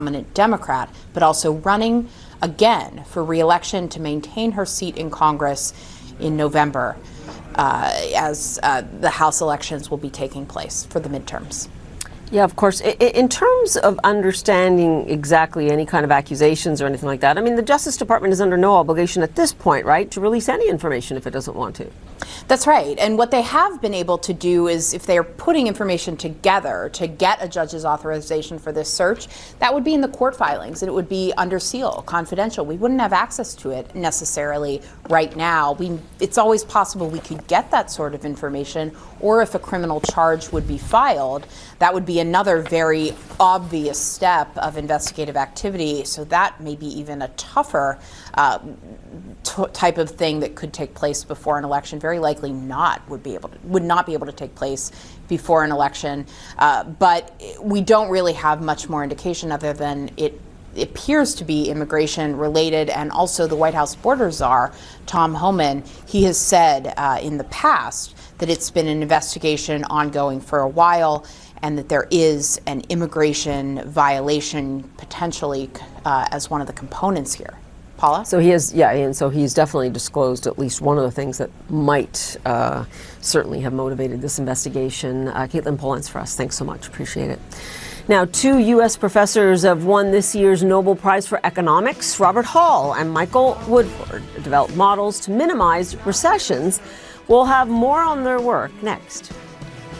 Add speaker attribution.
Speaker 1: prominent Democrat, but also running again for re-election to maintain her seat in Congress in November as the House elections will be taking place for the midterms.
Speaker 2: Yeah, of course. In terms of understanding exactly any kind of accusations or anything like that, I mean, the Justice Department is under no obligation at this point, right, to release any information if it doesn't want to.
Speaker 1: That's right. And what they have been able to do is, if they're putting information together to get a judge's authorization for this search, that would be in the court filings and it would be under seal, confidential. We wouldn't have access to it necessarily right now. It's always possible we could get that sort of information, or if a criminal charge would be filed, that would be another very obvious step of investigative activity. So that may be even a tougher type of thing that could take place before an election. Very likely would not be able to take place before an election. But we don't really have much more indication other than it appears to be immigration related. And also the White House border czar, Tom Homan, he has said in the past that it's been an investigation ongoing for a while and that there is an immigration violation potentially as one of the components here. Paula?
Speaker 2: So he has, yeah, and so he's definitely disclosed at least one of the things that might certainly have motivated this investigation. Caitlin Polentz for us. Thanks so much. Appreciate it. Now, 2 U.S. professors have won this year's Nobel Prize for Economics. Robert Hall and Michael Woodward developed models to minimize recessions. We'll have more on their work next.